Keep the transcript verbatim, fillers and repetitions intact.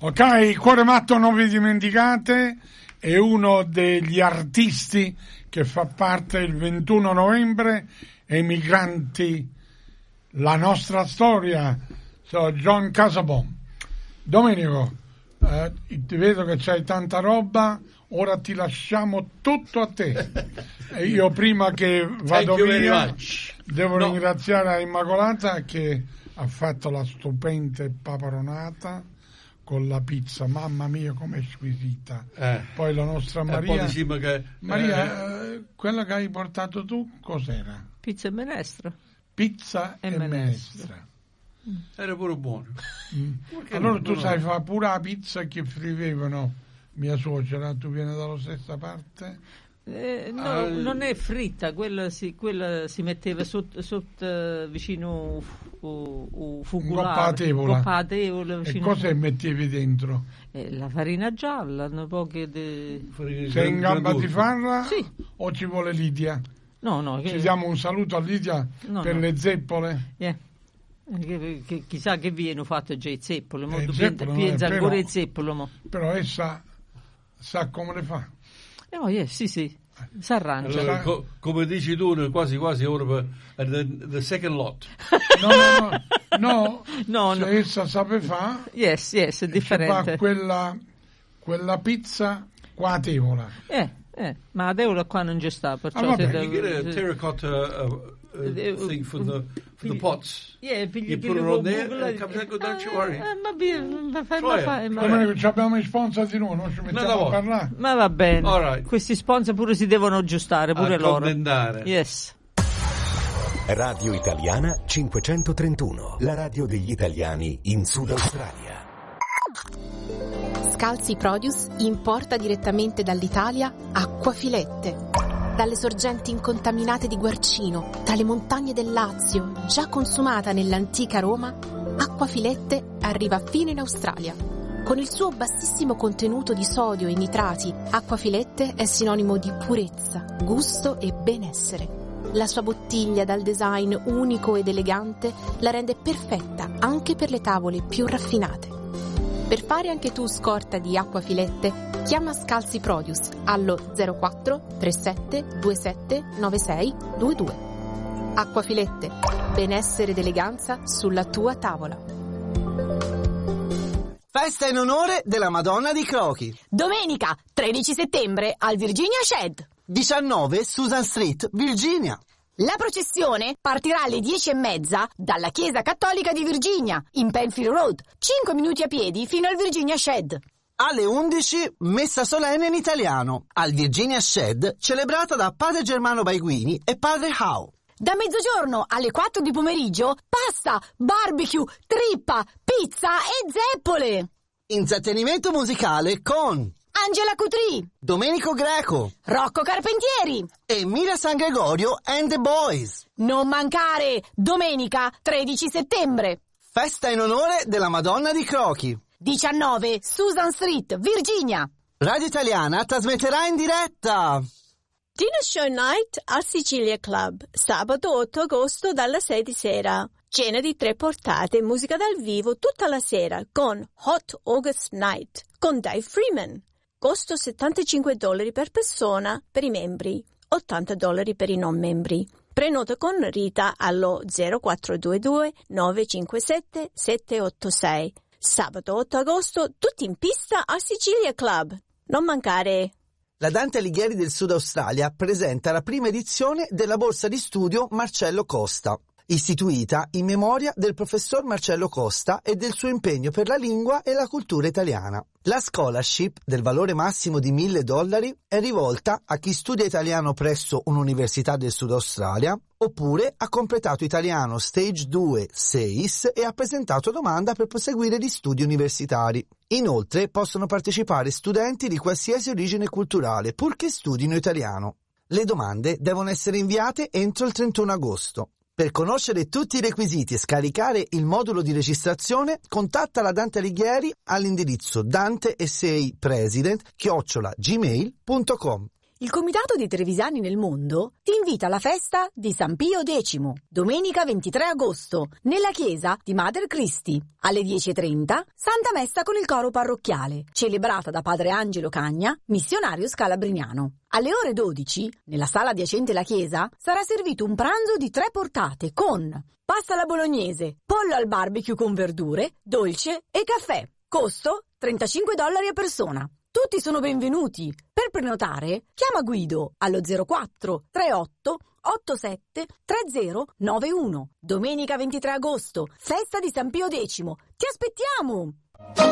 Ok, Cuore Matto, non vi dimenticate, è uno degli artisti che fa parte il ventuno novembre, Emigranti, la nostra storia, so John Casabon. Domenico, eh, ti vedo che c'hai tanta roba, ora ti lasciamo tutto a te. E io prima che vado via devo no. ringraziare Immacolata che ha fatto la stupenda paparonata con la pizza, mamma mia com'è squisita. Eh. Poi la nostra Maria che, Maria eh, quella che hai portato tu cos'era? Pizza e menestra. Pizza e, e menestra, menestra. Mm. Era pure buono. Mm. Allora tu sai fare pure la pizza che friggevano mia suocera, tu vieni dalla stessa parte? Eh, no, ah, non è fritta, quella si, quella si metteva sotto, sotto vicino u fugulare, e cosa mettevi dentro? Eh, la farina gialla, un poche de... sei in gamba di farla? Sì. O ci vuole Lidia? No, no. Ci che... diamo un saluto a Lidia no, per no. le zeppole? Yeah. Che, che, chissà che viene fatto già i zeppole, eh, piensa ancora i zeppole. Mo. Però essa sa come le fa. Oh, yeah, sì, sì, si arrangia. Allora, co- come dici tu, quasi quasi ora per the, the second lot. No, no, no, no, no, se no. essa sape fa, yes, yes, è differente. Fa quella, quella pizza qua a tevola. Eh, eh, ma a tevola qua non ci sta, perciò ah, se you get a terracotta uh, uh, thing for the, for the pots. Yeah, you put it on there and it comes out good, don't you worry. Ma fai, ma ci abbiamo i sponsor di noi, non ci mettiamo no, no. a parlare. Ma va bene. Right. Questi sponsor pure si devono aggiustare, pure a loro. Condendare. Yes. Radio Italiana cinquecentotrentuno, la radio degli italiani in Sud Australia. Scalzi Produce importa direttamente dall'Italia acquafilette. Dalle sorgenti incontaminate di Guarcino, dalle montagne del Lazio, già consumata nell'antica Roma, Acquafilette arriva fino in Australia. Con il suo bassissimo contenuto di sodio e nitrati, Acquafilette è sinonimo di purezza, gusto e benessere. La sua bottiglia dal design unico ed elegante la rende perfetta anche per le tavole più raffinate. Per fare anche tu scorta di Acquafilette, chiama Scalzi Produce allo zero quattro trentasette ventisette novantasei ventidue. Acquafilette, benessere ed eleganza sulla tua tavola. Festa in onore della Madonna di Crochi. Domenica tredici settembre al Virginia Shed. diciannove Susan Street, Virginia. La processione partirà alle dieci e mezza dalla Chiesa Cattolica di Virginia, in Penfield Road, cinque minuti a piedi fino al Virginia Shed. Alle undici, messa solenne in italiano, al Virginia Shed, celebrata da padre Germano Baiguini e padre Howe. Da mezzogiorno alle quattro di pomeriggio, pasta, barbecue, trippa, pizza e zeppole. Intrattenimento musicale con Angela Cutri, Domenico Greco, Rocco Carpentieri e Mira San Gregorio and the Boys. Non mancare, domenica tredici settembre. Festa in onore della Madonna di Crochi. diciannove Susan Street, Virginia. Radio Italiana trasmetterà in diretta. Dinner Show Night al Sicilia Club, sabato otto agosto dalla sei di sera. Cena di tre portate, musica dal vivo tutta la sera con Hot August Night con Dave Freeman. Costo settantacinque dollari per persona per i membri, ottanta dollari per i non membri. Prenota con Rita allo zero quattro due due nove cinque sette sette otto sei. Sabato otto agosto, tutti in pista al Sicilia Club. Non mancare. La Dante Alighieri del Sud Australia presenta la prima edizione della borsa di studio Marcello Costa, istituita in memoria del professor Marcello Costa e del suo impegno per la lingua e la cultura italiana. La scholarship, del valore massimo di mille dollari, è rivolta a chi studia italiano presso un'università del Sud Australia oppure ha completato italiano Stage due S E I S e ha presentato domanda per proseguire gli studi universitari. Inoltre possono partecipare studenti di qualsiasi origine culturale, purché studino italiano. Le domande devono essere inviate entro il trentuno agosto. Per conoscere tutti i requisiti e scaricare il modulo di registrazione, contatta la Dante Alighieri all'indirizzo danteseipresident chiocciola gmail punto com. Il Comitato dei Trevigiani nel Mondo ti invita alla festa di San Pio X, domenica ventitré agosto, nella chiesa di Mater Christi. Alle dieci e trenta, Santa Messa con il coro parrocchiale, celebrata da Padre Angelo Cagna, missionario scalabriniano. Alle ore dodici, nella sala adiacente alla chiesa, sarà servito un pranzo di tre portate con pasta alla bolognese, pollo al barbecue con verdure, dolce e caffè. Costo trentacinque dollari a persona. Tutti sono benvenuti. Per prenotare, chiama Guido allo zero quattro tre otto otto sette tre zero nove uno. Domenica ventitré agosto, festa di San Pio X. Ti aspettiamo!